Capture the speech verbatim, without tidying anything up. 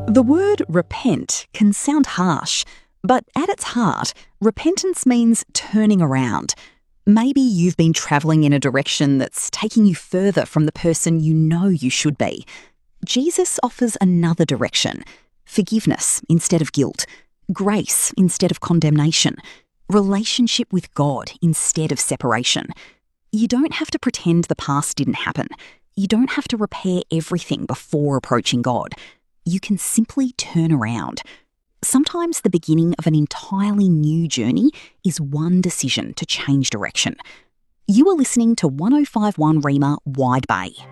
The word repent can sound harsh, but at its heart, repentance means turning around. Maybe you've been travelling in a direction that's taking you further from the person you know you should be. Jesus offers another direction: forgiveness instead of guilt, grace instead of condemnation, relationship with God instead of separation. You don't have to pretend the past didn't happen. You don't have to repair everything before approaching God. You can simply turn around. Sometimes the beginning of an entirely new journey is one decision to change direction. You are listening to one oh five point one Rhema Wide Bay.